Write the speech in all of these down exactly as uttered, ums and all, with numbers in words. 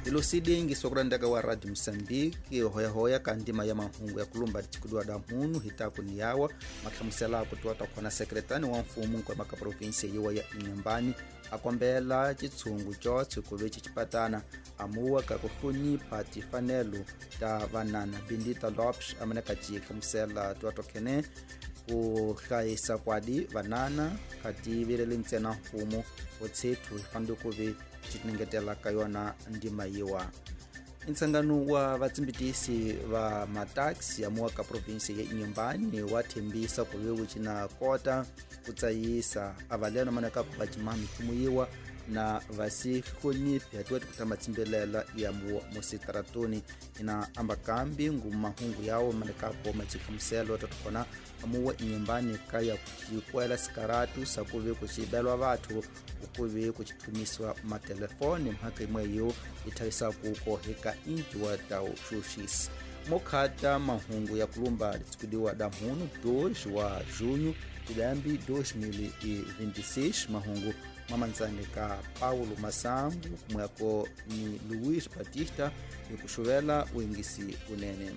ilo sidingi sokurandaka wa Radio Msambiki hoya hoya kandima ya mahungu ya kulumba chikudwa da munu hitaku ni yawa makamusela kutuata kwa sekretani wa mfumu kwa maka provinsia yiwa ya Inyambani akombela chitsungu chotsi kuvechi chipatana amuwa kakuhuni pati fanelu ta vanana Bendita Lopes amaneka chika musela tuatokene kuhaisa kwadi vanana kati virele ntsena mfumu otsetu ifandu kuvi chitningetela kayona ndima yiwa insangano wa vatsimbitisi va mataxi ya muwaka provinsi ya Inyambani wathembisa kuvewu china kota kutsayisa avalena manaka kuvachima mitumu yiwa na vasihonipi hatuweti kutama tsimbelela ya muwa musitaratoni ina ambakambi ngumahungu yawo manakapo machikamuselo tatukona amuwa Inyambani kaya kuchikwela sikaratu sakuve kuchibelwa vatu ukuve kuchitumiswa matelefoni mhaka imwe yu itawisa kukoheka inti watao shushisi mokhata mahungu ya kulumba litsikudiwa damhunu dois wa junho idambi dois mil e vinte e seis mahungu mamanzane ka Paulo Masango kumwako ni Luis Batista ikushuvela uingisi unene.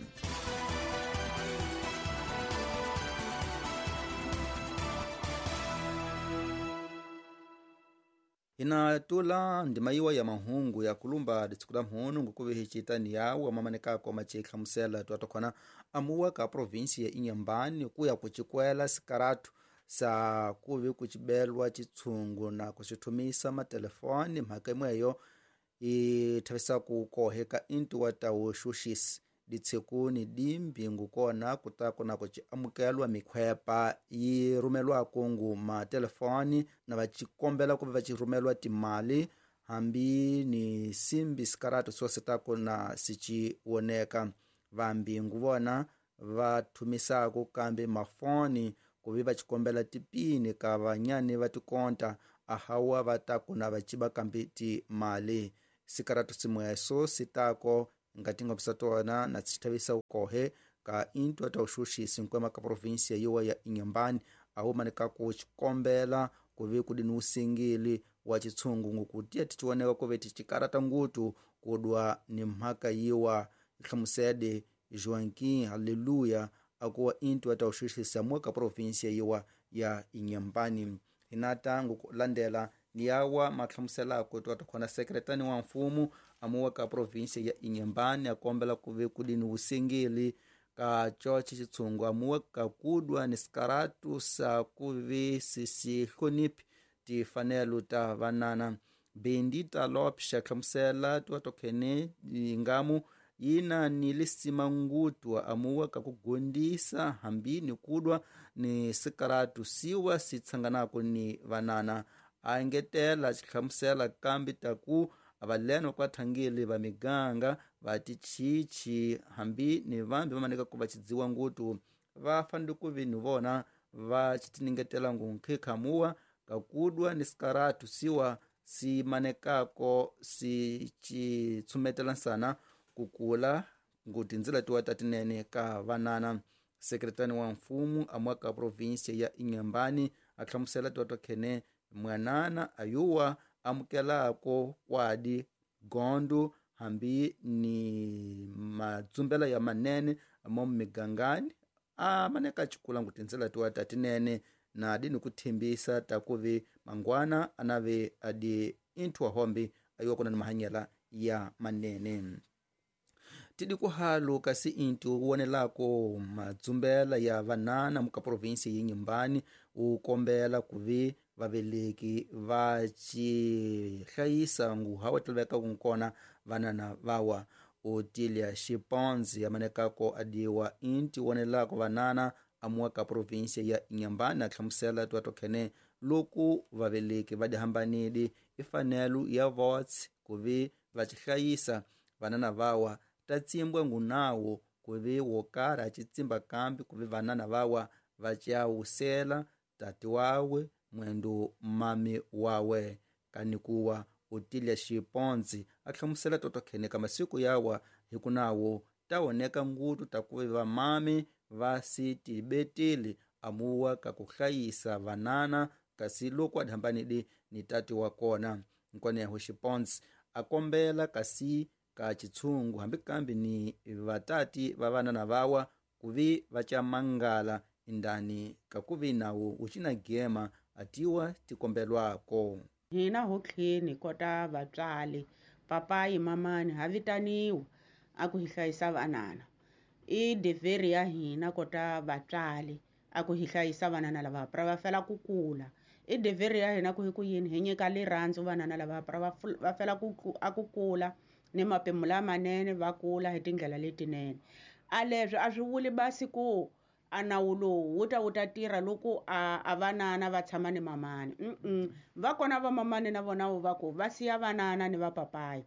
Ina tula ndimaiwa ya mahungu ya kulumba ditsikula mhunu ngukuve chitani yawo mamaneka kwa macheka musela tuatokana amuwa ka provinsi ya Inyambani kuya kuchikwela sikaratu sa kuve kuchibelwa chitsungu na kuchitumisa matelefoni mhaka imweyo itavisa kukoheka intu watawo shushisi ditsekuni dimbi ngukona kutako na kuchiamukelwa mikhwepa yirumelwa kungu matelefoni na vachikombela kuve vachirumelwa timali hambi ni simbi sikaratu sositako na sichioneka vambi nguvona vatumisako kambi mafoni kuve vachikombela tipini ka vanyani vatikonta ahawa vatako na vachiba kambi ti mali sikaratu simweso sitako ngatinga pisatona na tsitavisa ukohe ka intu ata ushushisi nkwema ka provinsia yiwa ya Inyambani ahu manika kuchikombela kuve kudini usingili wa chitsungu ngukutia tichiwoneka kuve tichikarata ngutu kudwa ni mhaka yiwa ikhamusede Joaquim Haleluya akuwa intu ata ushushisi amwe ka provinsia yiwa ya Inyambani hinata ngukulandela niyawa makhamusela kutu atakhona sekretani wa mfumu amuwa ka provinsia ya Inyambani akombela kuve kudini usingili ka chochi chitsungu amuwa kakudwa ni sikaratu sa kuve sisi honipi ti fanelu ta vanana Bendita Lopes akhamusela tuatokene ingamu ina nilisima ngutu amuwa kakugundisa hambi ni kudwa ni sikaratu siwa sitsanganako ni vanana aingetela chikhamusela kambi taku avaleno kwa thangili va miganga vati chichi hambi ni vambi vamaneka kuva chidziwa ngutu vafanduku vinu vona vachitiningetela ngunkikhamuwa kakudwa ni sikaratu siwa simanekako sichitsumetela nsana kukula nguti nzila tuwa tatinene ka vanana sekretani wa mfumu amwa ka provinsia ya Inyambani akhamusela tuatokene mwanana ayuwa amukelako kwadi gondo hambi ni madzumbela ya manene amo migangani amaneka chikula nguti nzela tuwa tatinene na dini kuthimbisa takuvi mangwana anave adi intu wa hombi ayuwa kuna ni mahanyela ya manene tidi kuhalu kasi intu uonelako madzumbela ya vanana muka provinsi ya Inyambani ukombela kuvi vaveleki vachihlayisa nguhawa tilveka kunkona vanana vawa Otilia Shiponzi amanekako adiwa inti uonelako vanana amuwa ka provinsi ya Inyambani akhamusela tuatokene luku vaveleki vadihambanidi ifanelu ya votes kuvi vachihlayisa vanana vawa tatsimbwa ngunawo kuvi wokara achitsimba kambi kuvi vanana vawa vachiawusela tati wawe mwendo mami wawe kanikuwa Otilia Shiponzi akhamusela totokene kama siku yawa hikunawo taoneka ngutu takuvi vamami vasiti betili amuwa kakuhlayisa vanana kasiluku adhambanidi ni tati wakona nkone ya Shiponzi akombela kasi ka chitsungu hambi kambi ni vatati va vanana vawa kuvi vachamangala indani kakuvi nawu ucina gema atiwa tikombelwako. Hina hotlheni kota vatswali papayi mamani ha vitaniwa aku hi hlayisa vanana. I deveri ya hina kota vatswali aku hi hlayisa vanana lava pra va fela ku kula. I deveri ya hina ku hi ku yini hi nyika rirhandzu vanana lava pra va fela ku aku kula ni mapemu lamanene va kula hi tindlela letinene. A leswi a swi vuli basi ku a nawu lowu wu ta wu ta tirha loko a, a vanana va tshama ni mamani. Mm-mm. Va kona va mamani na vona va ku va siya vanana ni va papayi.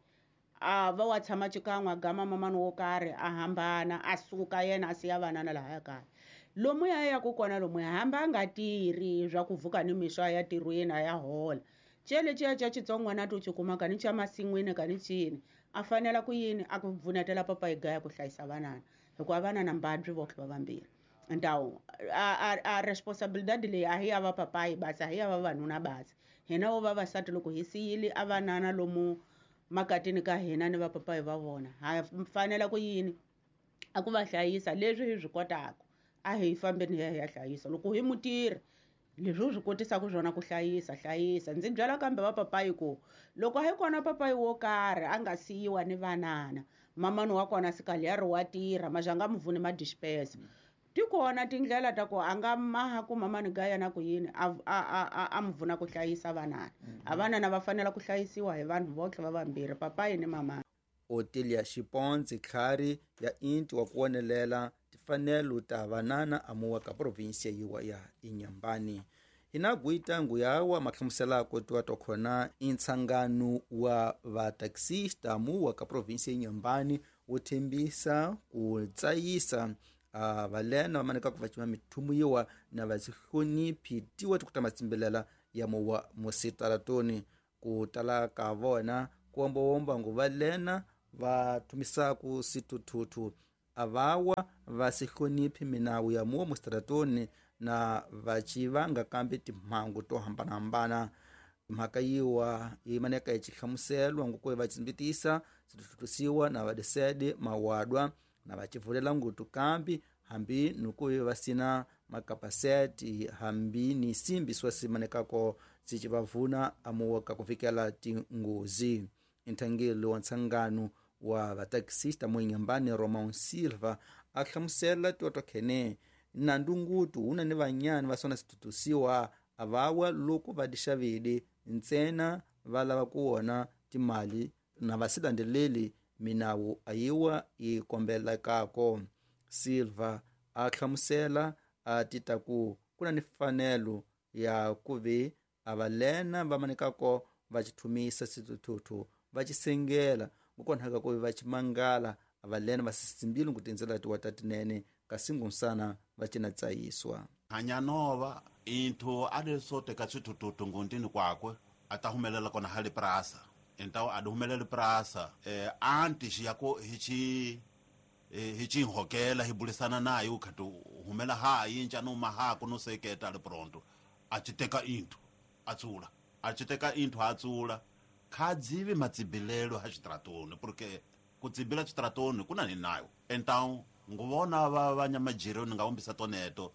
A va wa tshama xikan'we gama mamani wo karhi a hambana a suka yena a siya vanana lahaya kaya. Lomu ya ya ku kona lomu hamba nga tirhi swa ku vuka ni mixo ya tirhweni a ya hola. Cele ciya ca xitsongwana to cikuma ka ni ca masin'wini ka ni cini a fanela ku yini a ku pfunetela papayi gaya ku hlayisa vanana hikuva vanana mbabyi votlhe va vambirhi. Ndawu a, a, a responsibility leyi a hi ya va papayi basi a hi ya va vanuna basi. Hina vo vavasati loko hi siyile a vanana lomu makatini ka hina ni va papayi va vona ha fanela ku yini a ku va hlayisa leswi hi swi kotaka a hi fambeni hi ya hi ya hlayisa. Loko hi mutirhi leswi swi kotisaka swona ku hlayisa hlayisa ndzi byela kambe va papayi ku loko hi kona papayi wo karhi a nga siyiwa ni vanana mamani wa kona sikali ya ri wa tirha majanga muvuni ma disperse. Ti kona tindlela ta ku a nga maha ku mamani gaya na ku yini a a a a muvuna ku hlayisa vanana. A vanana va fanela ku hlayisiwa hi vanhu votlhe va vambirhi papayi ni mamani. Otilia Xiponzi Khari ya inti wa kuonelela tifanelo ta vanana amuwa ka provinsia yiwa ya Inyambani. Hina guita nguyawa maklamuselako tuwa tokhona intsangano wa vataxista amuwa ka provinsia Inyambani utembisa kutsayisa Uh, valena vamaneka ku vacima mithumu yiwa na vazihloniphi tiwa tikuta matsimbelela ya muwa musitalatoni ku tala ka vona kuomba ngu valena va thumisaku situthuthu avawa vasihloniphi minawu ya muwa musitalatoni na vacivanga kambe timhangu to hambanahambana. Mhaka yiwa imaneka ichihlamuselwa ngukuwe vatsimbitisa situthutusiwa na vadesede mawadwa na vachivulela ngutu kambi hambi nukuwe vasina makapaseti hambi ni simbi swasimanekako zichivavuna amuwa kakufikela tinguzi. Intangelo wa ntsangano wa vataxista muinyambani Romão Silva ahlamusela totokhene nandu ngutu una ni vanyani vasona situtusiwa avawa loko vadixavile ntsena valava kuona timali na vasilandeleli minawu ayiwa ikombelekako. Silva ahlamusela atitaku kuna ni fanelo ya kuve avalena vamanekako vachithumisa situthuthu vachisengela ngukonhaka kuve vachimangala avalena vasisimbile ngutinzela tiwa tatinene kasingu nsana vacina tsayiswa. Hanyanova into adesoteka situthuthu nguntini kwakwe atahumelela kona hali prasa então aduhumelela prasa eh, antes yako hichi eh, hichi hokela hibulisana naye ukhatu humela ha yinja no maha kuno seketa le pronto achiteka into atsula achiteka into atsula khadzivi matsibilelo ha xitratoni porque kutsibila xitratoni kuna ni nayo. Então nguvona va vanyamajiro ni nga umbisa toneto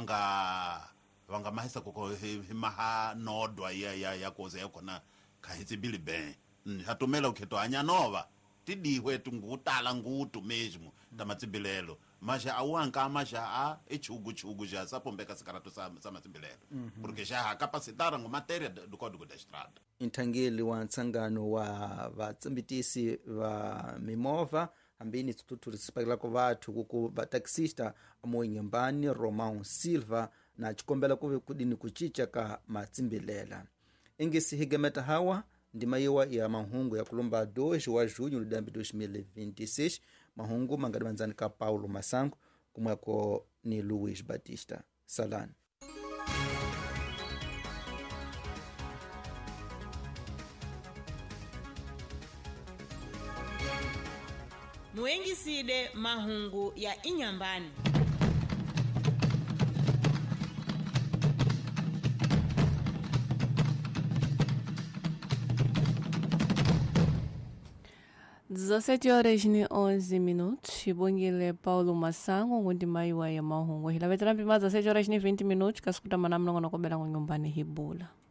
vanga vanga mahisa koko himaha nodwa ya ya ya koze yakona kahitsibili ben hatumela ukheto anyanova tidihwe tungutala ngutu mesmo tamatsibilelo masha awanka masha a echugu chugu ja sapombeka sikarato sa sa matsibilelo mm -hmm. Porque já capacitara ngo matéria do código da estrada. Intangeli wa ntsangano wa vatsimbitisi va mimova hambini tututuri sipakela ko vathu kuku vataxista amuinyambani Romão Silva na chikombela kuve kudini kuchicha ka matsimbilela. Ingesi higemeta hawa ndima yiwa ya mahungu ya kulumba dois wa junho de dois mil e vinte e seis mahungu mangadi manzani ka Paulo Masango kumwako ni Luiz Batista Salan. Muengiside mahungu ya Inyambani. dezessete horas ni onze minutos. Ibongile Paulo Masango ngundi maiwa ya mahungu. Hilavetana pima dezessete horas ni vinte minutos. Kasikuta manamno ngono kobela nyumbani hibula.